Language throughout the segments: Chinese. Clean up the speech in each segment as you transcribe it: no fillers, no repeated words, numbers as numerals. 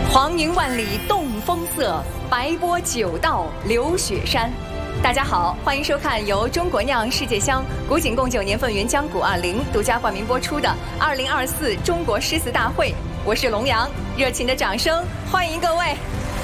黄云万里动风色，白波九道流雪山。大家好，欢迎收看由中国酿世界香古井贡酒年份原浆古20独家冠名播出的2024中国诗词大会。我是龙阳，热情的掌声欢迎各位。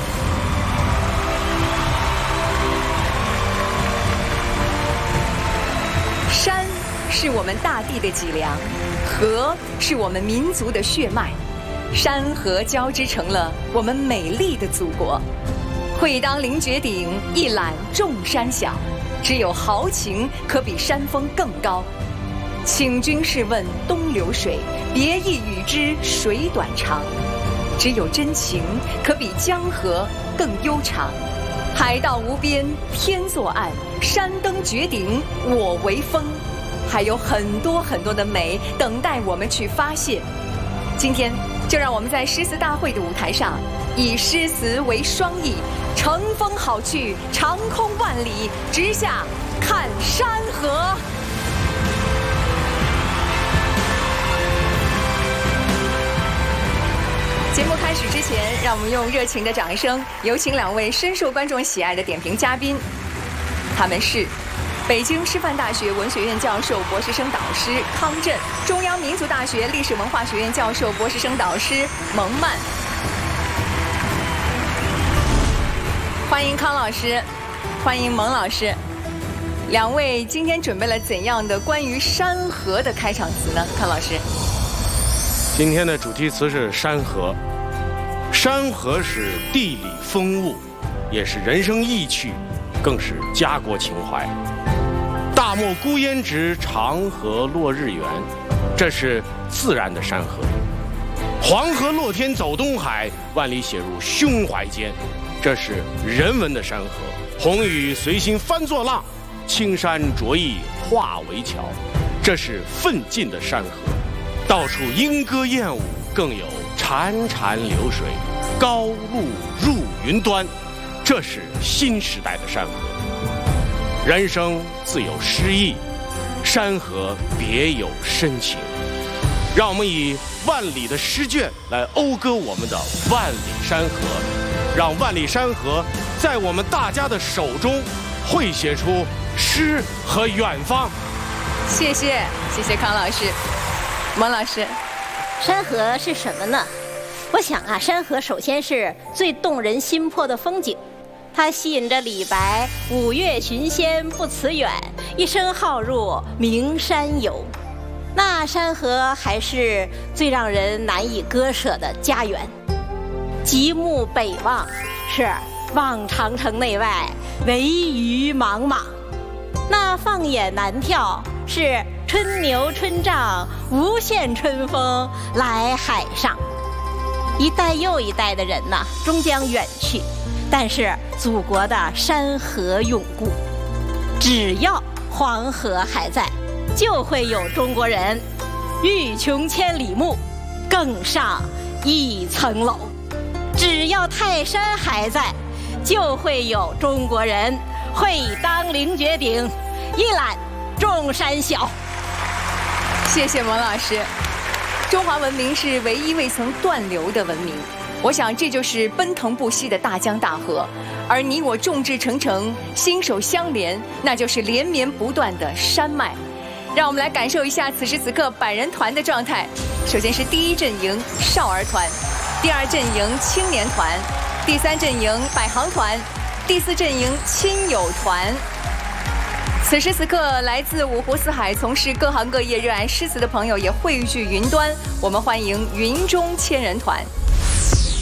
山是我们大地的脊梁，河是我们民族的血脉。山河交织成了我们美丽的祖国。会当凌绝顶，一览众山小。只有豪情可比山峰更高。请君试问东流水，别意与之水短长。只有真情可比江河更悠长。海道无边天作岸，山登绝顶我为峰。还有很多很多的美等待我们去发现。今天就让我们在诗词大会的舞台上，以诗词为双翼，乘风好去，长空万里，直下看山河。节目开始之前，让我们用热情的掌声，有请两位深受观众喜爱的点评嘉宾，他们是北京师范大学文学院教授、博士生导师康震，中央民族大学历史文化学院教授、博士生导师蒙曼。欢迎康老师，欢迎蒙老师。两位今天准备了怎样的关于山河的开场词呢？康老师， 今天的主题词是山河。山河是地理风物，也是人生意趣，更是家国情怀。大漠孤烟直，长河落日圆，这是自然的山河。黄河落天走东海，万里写入胸怀间，这是人文的山河。红雨随心翻作浪，青山着意化为桥，这是奋进的山河。到处莺歌燕舞，更有潺潺流水，高路入云端，这是新时代的山河。人生自有诗意，山河别有深情。让我们以万里的诗卷来讴歌我们的万里山河，让万里山河在我们大家的手中绘写出诗和远方。 谢谢康老师。蒙老师， 山河是什么呢？我想啊，山河首先是最动人心魄的风景。它吸引着李白“五岳寻仙不辞远，一生好入名山游”。那山河还是最让人难以割舍的家园。极目北望，是望长城内外，惟余莽莽。那放眼南眺，是春牛春瘴，无限春风来海上。一代又一代的人呐，终将远去。但是祖国的山河永固，只要黄河还在，就会有中国人欲穷千里目，更上一层楼；只要泰山还在，就会有中国人会当凌绝顶，一览众山小。 谢谢蒙老师。中华文明是唯一未曾断流的文明。我想这就是奔腾不息的大江大河，而你我众志成城，心手相连，那就是连绵不断的山脉。让我们来感受一下此时此刻百人团的状态。首先是第一阵营少儿团，第二阵营青年团，第三阵营百行团，第四阵营亲友团。此时此刻，来自五湖四海、从事各行各业、热爱诗词的朋友也汇聚云端。我们欢迎云中千人团。